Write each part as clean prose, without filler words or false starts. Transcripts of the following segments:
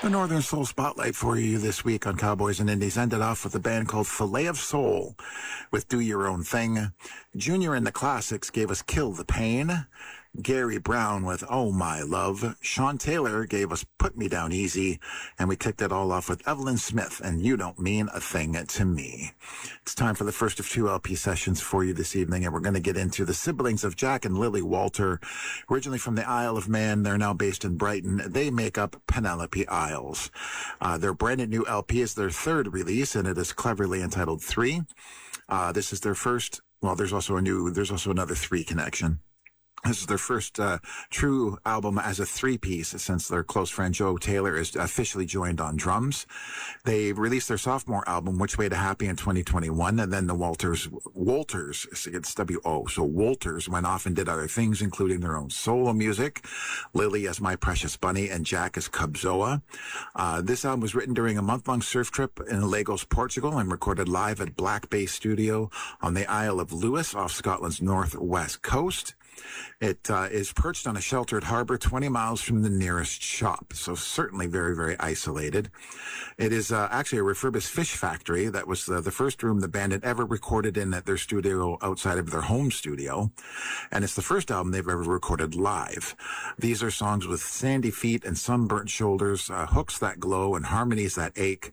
The Northern Soul Spotlight for you this week on Cowboys and Indies ended off with a band called Filet of Soul with Do Your Own Thing. Junior in the Classics gave us Kill the Pain. Gary Brown with Oh My Love. Sean Taylor gave us Put Me Down Easy. And we kicked it all off with Evelyn Smith and You Don't Mean a Thing to Me. It's time for the first of two LP sessions for you this evening, and we're going to get into the siblings of Jack and Lily Walter. Originally from the Isle of Man, they're now based in Brighton. They make up Penelope Isles. Their brand new LP is their third release, and it is cleverly entitled 3. This is their first, well, there's also another 3 connection. This is their first true album as a 3-piece since their close friend Joe Taylor is officially joined on drums. They released their sophomore album, Which Way to Happy, in 2021, and then the Walters, it's W-O, so Walters went off and did other things, including their own solo music, Lily as My Precious Bunny and Jack as Cubzoa. This album was written during a month-long surf trip in Lagos, Portugal, and recorded live at Black Bay Studio on the Isle of Lewis off Scotland's northwest coast. It is perched on a sheltered harbor 20 miles from the nearest shop, so certainly very, very isolated. It is actually a refurbished fish factory. That was the first room the band had ever recorded in at their studio outside of their home studio, and it's the first album they've ever recorded live. These are songs with sandy feet and sunburnt shoulders, hooks that glow and harmonies that ache.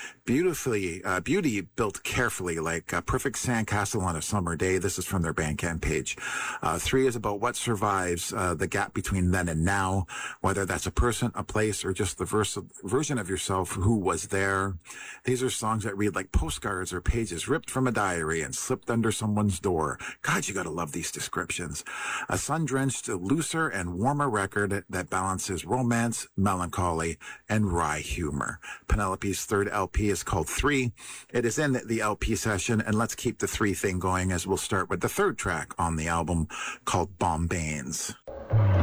Beauty built carefully, like a perfect sandcastle on a summer day. This is from their Bandcamp page. 3 is about what survives the gap between then and now, whether that's a person, a place, or just the version of yourself who was there. These are songs that read like postcards or pages ripped from a diary and slipped under someone's door. God, you gotta love these descriptions. A sun-drenched, looser and warmer record that balances romance, melancholy, and wry humor. Penelope's third LP is called 3. It is in the LP session, and let's keep the 3 thing going as we'll start with the third track on the album called Bombanes.